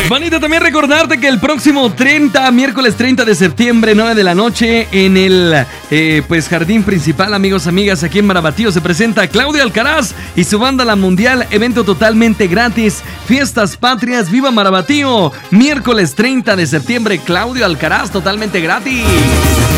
Bonito también recordarte que el próximo miércoles 30 de septiembre, 9 de la noche, en el jardín principal, amigos, amigas, aquí en Marabatío, se presenta Claudio Alcaraz y su banda La Mundial, evento totalmente gratis, fiestas patrias, viva Marabatío, miércoles 30 de septiembre, Claudio Alcaraz, totalmente gratis.